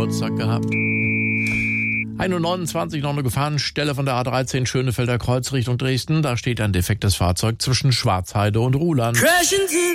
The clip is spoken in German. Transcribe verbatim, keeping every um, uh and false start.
Geburtstag gehabt. ein Uhr neunundzwanzig, noch eine Gefahrenstelle von der A dreizehn Schönefelder Kreuz Richtung Dresden. Da steht ein defektes Fahrzeug zwischen Schwarzheide und Ruhland.